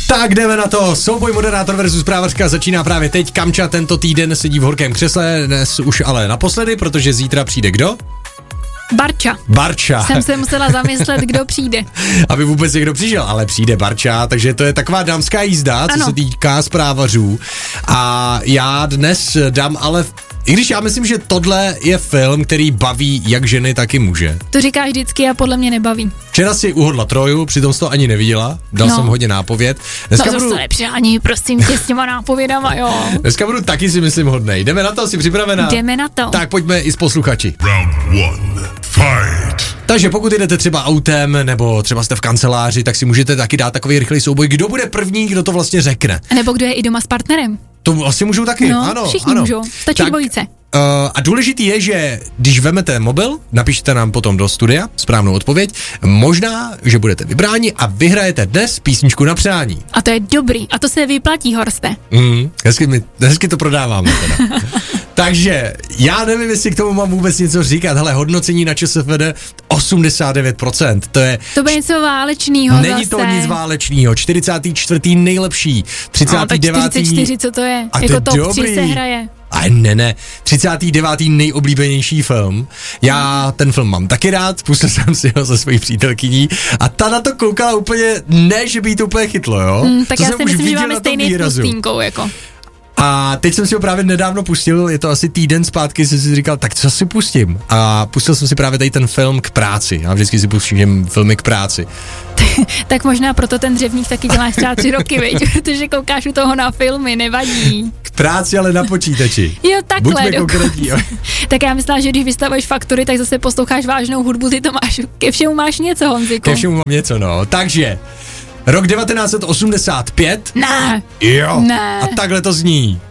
Tak jdeme na to. Souboj moderátor versus právařka začíná právě teď. Kamča tento týden sedí v horkém křesle, dnes už ale naposledy, protože zítra přijde kdo? Barča. Jsem se musela zamyslet, kdo přijde. Aby vůbec někdo přišel, ale přijde Barča, takže to je taková dámská jízda, co se týká zprávařů. A já dnes dám ale... I když já myslím, že tohle je film, který baví jak ženy, tak i muže. To říkáš vždycky a podle mě nebaví. Včera si uhodla Troju, přitom jsi to ani neviděla, dal jsem hodně nápověd. Dneska budu... nepřání, prosím tě, s těma nápovědama, jo. Dneska budu taky si myslím hodnej. Jdeme na to, jsi připravená? Jdeme na to. Tak pojďme i s posluchači. Round 1. Fight. Takže pokud jdete třeba autem, nebo třeba jste v kanceláři, tak si můžete taky dát takový rychlý souboj. Kdo bude první, kdo to vlastně řekne? Nebo kdo je i doma s partnerem. To asi můžou taky, ano. Všichni můžou, stačí dvojice. A důležitý je, že když vemete mobil, napište nám potom do studia správnou odpověď, možná, že budete vybráni a vyhrajete dnes písničku na přání. A to je dobrý, a to se vyplatí, Horste. Hezky to prodáváme teda. Takže já nevím, jestli k tomu mám vůbec něco říkat. Hele, hodnocení na ČSFD 89%. To bude něco válečného. Není to nic válečného. 44. nejlepší. 39. Tak 44, co to je? A jako to je top 3 se hraje. A ne. 39. nejoblíbenější film. Já ten film mám taky rád, pustil jsem si ho se svojí přítelkyní a ta na to koukala úplně, ne, že by jí to úplně chytlo, jo? Tak to já si myslím, že máme stejný s pustínkou, jako. A teď jsem si ho právě nedávno pustil, je to asi týden zpátky, jsem si říkal, tak co si pustím? A pustil jsem si právě tady ten film K práci. Já vždycky si pustím filmy k práci. Tak možná proto ten Dřevník taky děláš třeba 3 roky, viď? Protože koukáš u toho na filmy, nevadí. K práci, ale na počítači. Jo, takhle. Buďme konkrétní. Tak já myslím, že když vystavuješ faktury, tak zase posloucháš vážnou hudbu, ty to máš, ke všemu máš něco, Honziku. Ke všemu mám něco, no. Takže, rok 1985. Ne. Jo. Ne. A takhle to zní.